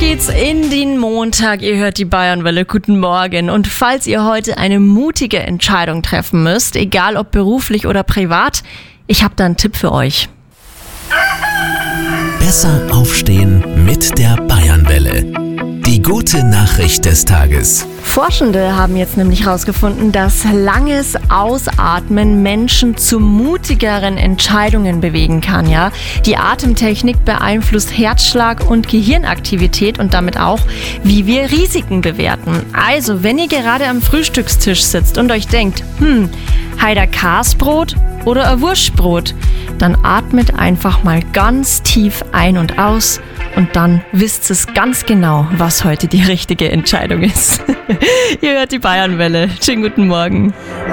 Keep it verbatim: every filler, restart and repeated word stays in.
geht's in den Montag. Ihr hört die Bayernwelle. Guten Morgen. Und falls ihr heute eine mutige Entscheidung treffen müsst, egal ob beruflich oder privat, ich habe da einen Tipp für euch. Besser aufstehen mit der Bayernwelle. Die gute Nachricht des Tages. Forschende haben jetzt nämlich herausgefunden, dass langes Ausatmen Menschen zu mutigeren Entscheidungen bewegen kann. Ja? Die Atemtechnik beeinflusst Herzschlag und Gehirnaktivität und damit auch, wie wir Risiken bewerten. Also, wenn ihr gerade am Frühstückstisch sitzt und euch denkt, hm, heider Kasbrot oder ein Wurstbrot, dann atmet einfach mal ganz tief ein und aus und dann wisst es ganz genau, was heute die richtige Entscheidung ist. Ihr hört die Bayernwelle. Schönen guten Morgen.